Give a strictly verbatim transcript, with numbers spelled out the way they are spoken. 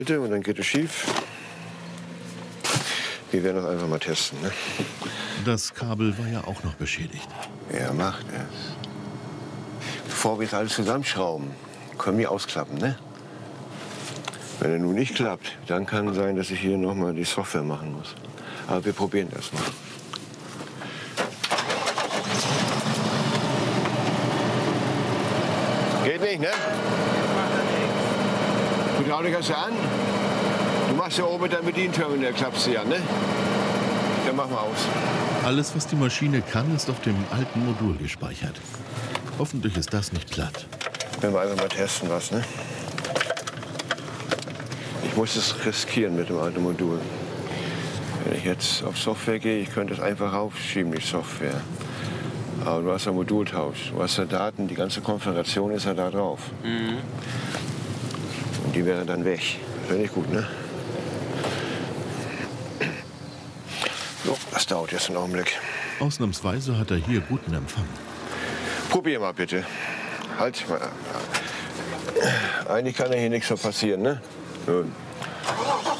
Und dann geht es schief. Wir werden das einfach mal testen. Ne? Das Kabel war ja auch noch beschädigt. Er macht es. Bevor wir jetzt alles zusammenschrauben, können wir ausklappen. Ne? Wenn er nun nicht klappt, dann kann sein, dass ich hier noch mal die Software machen muss. Aber wir probieren das mal. Geht nicht, ne? Hydraulik hast du an. Du machst ja oben mit deinem Bedienterminal, klappst du ja, ne? Dann machen wir aus. Alles, was die Maschine kann, ist auf dem alten Modul gespeichert. Hoffentlich ist das nicht platt. Wenn wir einfach mal testen was, ne? Ich muss es riskieren mit dem alten Modul. Wenn ich jetzt auf Software gehe, ich könnte es einfach raufschieben, die Software. Aber du hast ja Modultausch. Du hast ja Daten, die ganze Konfiguration ist ja da drauf. Mhm. Und die wäre dann weg. Das wäre nicht gut, ne? So, das dauert jetzt einen Augenblick. Ausnahmsweise hat er hier guten Empfang. Probier mal bitte. Halt mal. Eigentlich kann ja hier nichts mehr passieren, ne? Nun.